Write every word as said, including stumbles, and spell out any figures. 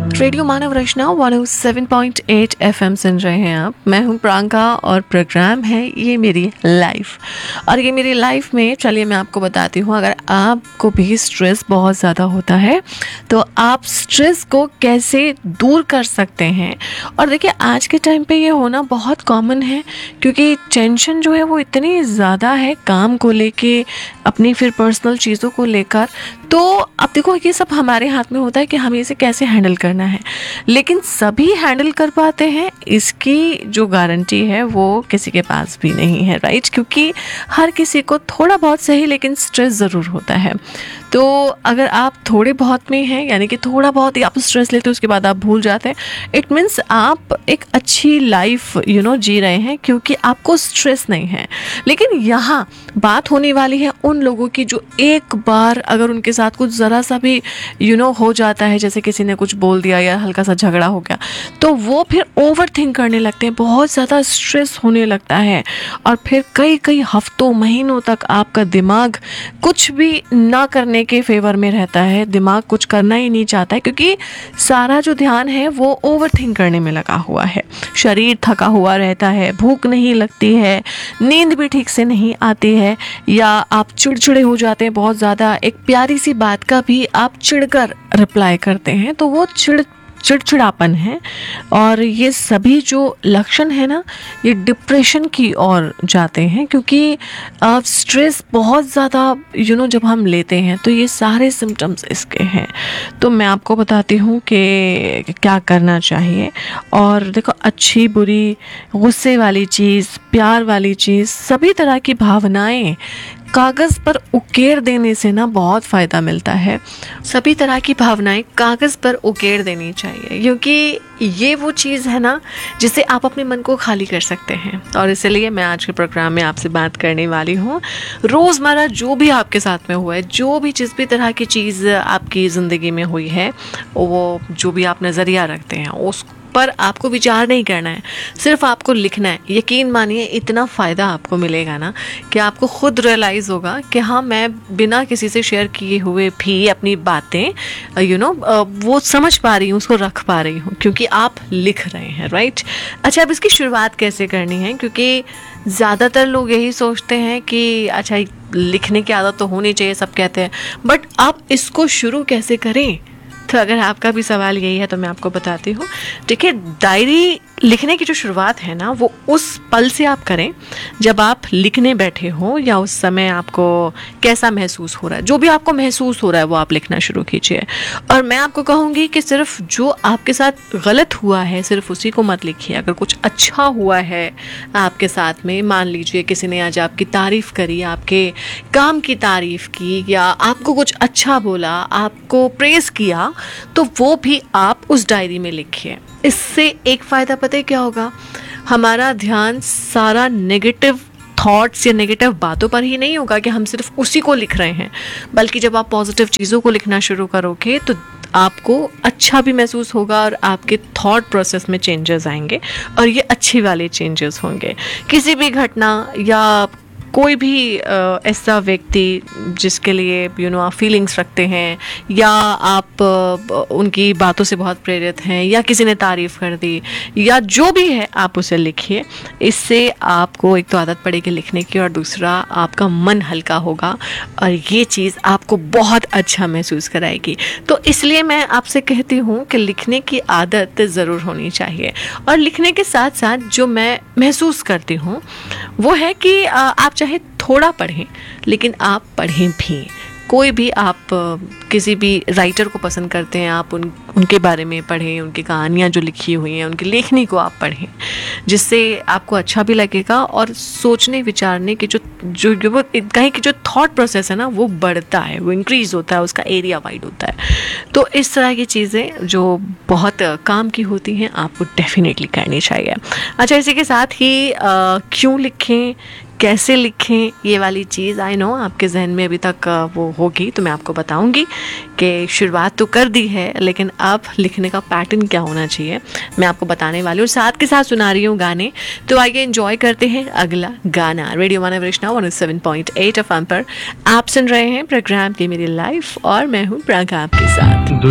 Radio मानव रचना एक सौ सात पॉइंट आठ एफएम सुन रहे हैं आप। मैं हूं प्रियंका और प्रोग्राम है ये मेरी लाइफ। और ये मेरी लाइफ में चलिए मैं आपको बताती हूँ, अगर आपको भी स्ट्रेस बहुत ज़्यादा होता है तो आप स्ट्रेस को कैसे दूर कर सकते हैं। और देखिए आज के टाइम पे ये होना बहुत कॉमन है, क्योंकि टेंशन जो है वो इतनी ज़्यादा है काम को लेके, अपनी फिर पर्सनल चीज़ों को लेकर। तो अब देखो ये सब हमारे हाथ में होता है कि हमें इसे कैसे हैंडल करना है, लेकिन सभी हैंडल कर पाते हैं इसकी जो गारंटी है वो किसी के पास भी नहीं है, राइट। क्योंकि हर किसी को थोड़ा बहुत सही लेकिन स्ट्रेस ज़रूर होता है। तो अगर आप थोड़े बहुत में हैं, यानी कि थोड़ा बहुत ही आप स्ट्रेस लेते हो उसके बाद आप भूल जाते हैं, इट मीन्स आप एक अच्छी लाइफ यू नो जी रहे हैं, क्योंकि आपको स्ट्रेस नहीं है। लेकिन यहाँ बात होने वाली है उन लोगों की जो एक बार अगर उनके साथ कुछ ज़रा सा भी यू नो हो जाता है, जैसे किसी ने कुछ बोल दिया या हल्का सा झगड़ा हो गया, तो वो फिर ओवर थिंक करने लगते हैं, बहुत ज़्यादा स्ट्रेस होने लगता है। और फिर कई कई हफ्तों महीनों तक आपका दिमाग कुछ भी ना करने के फेवर में रहता है, दिमाग कुछ करना ही नहीं चाहता है, क्योंकि सारा जो ध्यान है वो ओवर थिंक करने में लगा हुआ है। शरीर थका हुआ रहता है, भूख नहीं लगती है, नींद भी ठीक से नहीं आती है, या आप चिड़चिड़े हो जाते हैं बहुत ज़्यादा। एक प्यारी सी बात का भी आप चिढ़कर रिप्लाई करते हैं, तो वो चिड़ चिड़चिड़ापन है। और ये सभी जो लक्षण है ना, ये डिप्रेशन की ओर जाते हैं, क्योंकि स्ट्रेस बहुत ज़्यादा यू नो जब हम लेते हैं तो ये सारे सिम्टम्स इसके हैं। तो मैं आपको बताती हूँ कि क्या करना चाहिए। और देखो, अच्छी बुरी, गुस्से वाली चीज़, प्यार वाली चीज़, सभी तरह की भावनाएं कागज़ पर उकेर देने से ना बहुत फ़ायदा मिलता है। सभी तरह की भावनाएं कागज़ पर उकेर देनी चाहिए, क्योंकि ये वो चीज़ है ना जिससे आप अपने मन को खाली कर सकते हैं। और इसलिए मैं आज के प्रोग्राम में आपसे बात करने वाली हूँ, रोज़मर्रा जो भी आपके साथ में हुआ है, जो भी जिस भी तरह की चीज़ आपकी ज़िंदगी में हुई है, वो जो भी आप नज़रिया रखते हैं उस पर आपको विचार नहीं करना है, सिर्फ आपको लिखना है। यकीन मानिए इतना फ़ायदा आपको मिलेगा ना कि आपको खुद रियलाइज़ होगा कि हाँ, मैं बिना किसी से शेयर किए हुए भी अपनी बातें यू नो वो समझ पा रही हूँ, उसको रख पा रही हूँ, क्योंकि आप लिख रहे हैं, राइट। अच्छा, अब इसकी शुरुआत कैसे करनी है, क्योंकि ज़्यादातर लोग यही सोचते हैं कि अच्छा लिखने की आदत तो होनी चाहिए, सब कहते हैं, बट आप इसको शुरू कैसे करें। तो अगर आपका भी सवाल यही है तो मैं आपको बताती हूँ। देखिए, डायरी लिखने की जो शुरुआत है ना, वो उस पल से आप करें जब आप लिखने बैठे हो, या उस समय आपको कैसा महसूस हो रहा है, जो भी आपको महसूस हो रहा है वो आप लिखना शुरू कीजिए। और मैं आपको कहूँगी कि सिर्फ जो आपके साथ गलत हुआ है सिर्फ उसी को मत लिखिए। अगर कुछ अच्छा हुआ है आपके साथ में, मान लीजिए किसी ने आज आपकी तारीफ़ करी, आपके काम की तारीफ़ की, या आपको कुछ अच्छा बोला, आपको प्रेज़ किया, तो वो भी आप उस डायरी में लिखिए। इससे एक फ़ायदा पता है क्या होगा, हमारा ध्यान सारा नेगेटिव थॉट्स या नेगेटिव बातों पर ही नहीं होगा कि हम सिर्फ उसी को लिख रहे हैं, बल्कि जब आप पॉजिटिव चीज़ों को लिखना शुरू करोगे तो आपको अच्छा भी महसूस होगा और आपके थॉट प्रोसेस में चेंजेस आएंगे, और ये अच्छी वाले चेंजेस होंगे। किसी भी घटना या कोई भी uh, ऐसा व्यक्ति जिसके लिए यू नो आप फीलिंग्स रखते हैं, या आप uh, उनकी बातों से बहुत प्रेरित हैं, या किसी ने तारीफ़ कर दी, या जो भी है, आप उसे लिखिए। इससे आपको एक तो आदत पड़ेगी लिखने की, और दूसरा आपका मन हल्का होगा, और ये चीज़ आपको बहुत अच्छा महसूस कराएगी। तो इसलिए मैं आपसे कहती हूँ कि लिखने की आदत ज़रूर होनी चाहिए। और लिखने के साथ साथ जो मैं महसूस करती हूँ वो है कि uh, आप चाहे थोड़ा पढ़ें, लेकिन आप पढ़ें भी। कोई भी आप किसी भी राइटर को पसंद करते हैं, आप उन उनके बारे में पढ़ें, उनकी कहानियाँ जो लिखी हुई हैं, उनकी लेखनी को आप पढ़ें, जिससे आपको अच्छा भी लगेगा, और सोचने विचारने की जो जो वो कहीं की जो थॉट प्रोसेस है ना, वो बढ़ता है, वो इंक्रीज़ होता है, उसका एरिया वाइड होता है। तो इस तरह की चीज़ें जो बहुत काम की होती हैं आपको डेफिनेटली करनी चाहिए। अच्छा, इसी के साथ ही आ, क्यों लिखें, कैसे लिखें, ये वाली चीज़ आई नो आपके जहन में अभी तक वो होगी, तो मैं आपको बताऊंगी कि शुरुआत तो कर दी है, लेकिन अब लिखने का पैटर्न क्या होना चाहिए मैं आपको बताने वाली हूँ। साथ के साथ सुना रही हूँ गाने, तो आइए एंजॉय करते हैं अगला गाना। रेडियो मानव रचना एक सौ सात पॉइंट आठ एफएम पर आप सुन रहे हैं प्रोग्राम की मेरी लाइफ, और मैं हूँ प्रियंका आपके साथ।